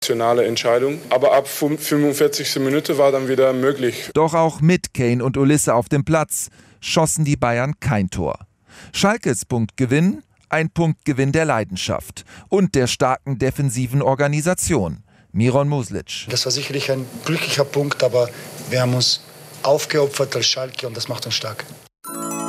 Rationale Entscheidung. Aber ab 45. Minute war dann wieder möglich. Doch auch mit Kane und Olisse auf dem Platz schossen die Bayern kein Tor. Schalkes Punktgewinn, ein Punktgewinn der Leidenschaft und der starken defensiven Organisation. Miron Muslic. Das war sicherlich ein glücklicher Punkt, aber wir haben uns aufgeopfert als Schalke und das macht uns stark.